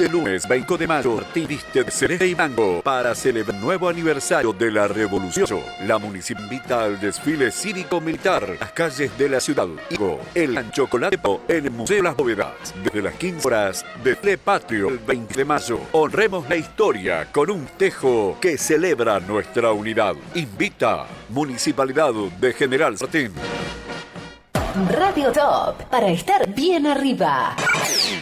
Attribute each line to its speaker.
Speaker 1: Este lunes 20 de mayo, Martín viste de celeste y blanco para celebrar el nuevo aniversario de la Revolución. La municipalidad invita al desfile cívico-militar, las calles de la ciudad. El gran chocolate en el Museo Las Bóvedas. Desde las 15 horas, desfile patrio el 20 de mayo. Honremos la historia con un tejo que celebra nuestra unidad. Invita Municipalidad de General Sartén.
Speaker 2: Radio Top, para estar bien arriba.